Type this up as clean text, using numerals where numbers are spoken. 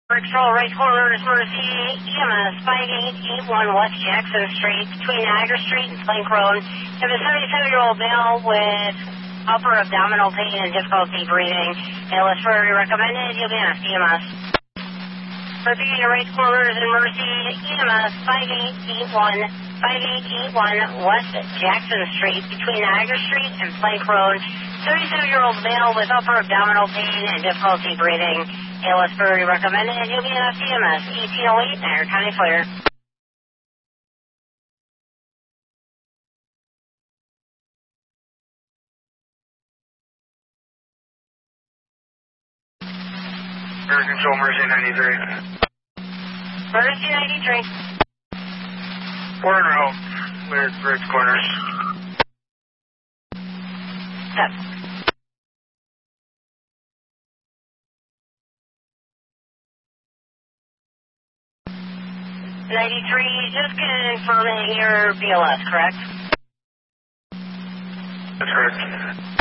Patrol right corner is Mercy, EMS 5881 West Jackson Street, between Niagara Street and Plank Road. You have a 77-year-old male with upper abdominal pain and difficulty breathing. ALS further recommended. You'll be on a CMS. Repeating the right corner is in Mercy, EMS 5881 West Jackson Street, between Niagara Street and Plank Road. 77-year-old male with upper abdominal pain and difficulty breathing. ALS further recommended. You'll be on a CMS 1808 Niagara County Fire. Air Control Mercy 93. Mercy 93. Corner out. Cleared bridge corners. Step. 93, just confirming your BLS, correct? That's correct.